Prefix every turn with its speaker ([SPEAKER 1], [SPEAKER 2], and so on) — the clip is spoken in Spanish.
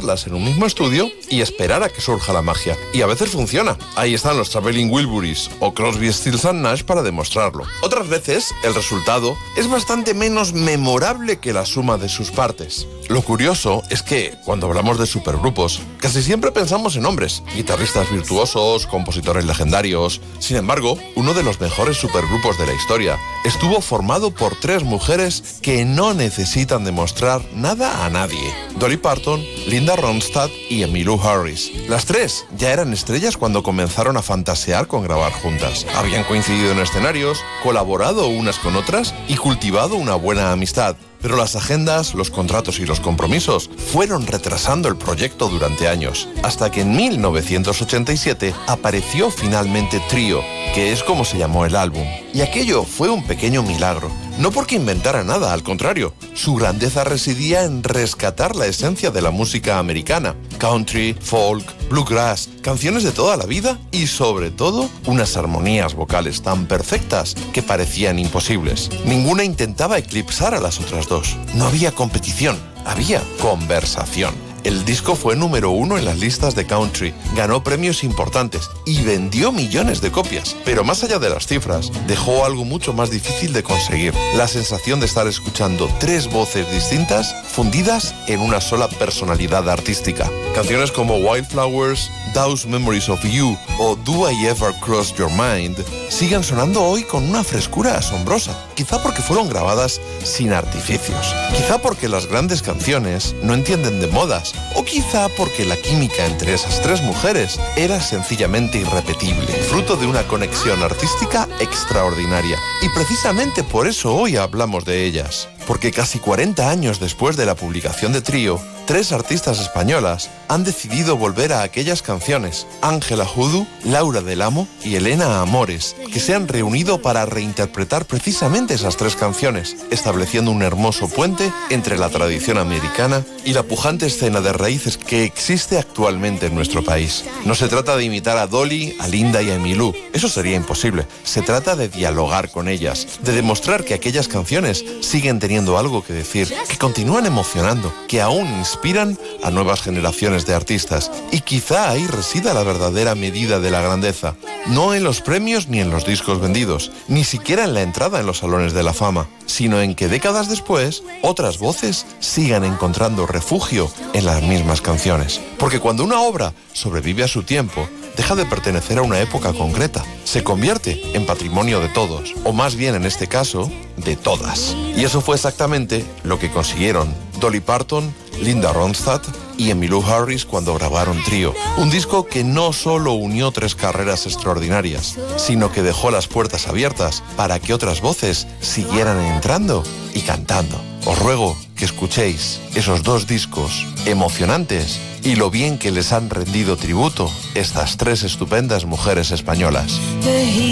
[SPEAKER 1] grabarlas en un mismo estudio y esperar a que surja la magia. Y a veces funciona. Ahí están los Traveling Wilburys o Crosby, Stills & Nash para demostrarlo. Otras veces, el resultado es bastante menos memorable que la suma de sus partes. Lo curioso es que, cuando hablamos de supergrupos, casi siempre pensamos en hombres, guitarristas virtuosos, compositores legendarios. Sin embargo, uno de los mejores supergrupos de la historia estuvo formado por 3 mujeres que no necesitan demostrar nada a nadie: Dolly Parton, Linda Ronstadt y Emmylou Harris. Las 3 ya eran estrellas cuando comenzaron a fantasear con grabar juntas. Habían coincidido en escenarios, colaborado unas con otras y cultivado una buena amistad. Pero las agendas, los contratos y los compromisos fueron retrasando el proyecto durante años, hasta que en 1987 apareció finalmente Trio, que es como se llamó el álbum. Y aquello fue un pequeño milagro. No porque inventara nada, al contrario. Su grandeza residía en rescatar la esencia de la música americana: country, folk, bluegrass, canciones de toda la vida y, sobre todo, unas armonías vocales tan perfectas que parecían imposibles. Ninguna intentaba eclipsar a las otras dos. No había competición, había conversación. El disco fue número 1 en las listas de country, ganó premios importantes y vendió millones de copias. Pero más allá de las cifras, dejó algo mucho más difícil de conseguir: la sensación de estar escuchando 3 voces distintas fundidas en una sola personalidad artística. Canciones como Wildflowers, Those Memories of You o Do I Ever Cross Your Mind siguen sonando hoy con una frescura asombrosa. Quizá porque fueron grabadas sin artificios, quizá porque las grandes canciones no entienden de modas, o quizá porque la química entre esas 3 mujeres era sencillamente irrepetible, fruto de una conexión artística extraordinaria. Y precisamente por eso hoy hablamos de ellas, porque casi 40 años después de la publicación de Trio, 3 artistas españolas han decidido volver a aquellas canciones: Ángela Hoodoo, Laura del Amo y Elena Amores, que se han reunido para reinterpretar precisamente esas 3 canciones, estableciendo un hermoso puente entre la tradición americana y la pujante escena de raíces que existe actualmente en nuestro país. No se trata de imitar a Dolly, a Linda y a Emmylou, eso sería imposible. Se trata de dialogar con ellas, de demostrar que aquellas canciones siguen teniendo algo que decir, que continúan emocionando, que aún inspiran a nuevas generaciones de artistas. Y quizá ahí resida la verdadera medida de la grandeza. No en los premios ni en los discos vendidos, ni siquiera en la entrada en los salones de la fama, sino en que décadas después, otras voces sigan encontrando refugio en las mismas canciones. Porque cuando una obra sobrevive a su tiempo, deja de pertenecer a una época concreta, se convierte en patrimonio de todos, o más bien en este caso, de todas. Y eso fue exactamente lo que consiguieron Dolly Parton, Linda Ronstadt y Emmylou Harris cuando grabaron Trio. Un disco que no solo unió 3 carreras extraordinarias, sino que dejó las puertas abiertas para que otras voces siguieran entrando y cantando. Os ruego que escuchéis esos 2 discos emocionantes y lo bien que les han rendido tributo estas 3 estupendas mujeres españolas.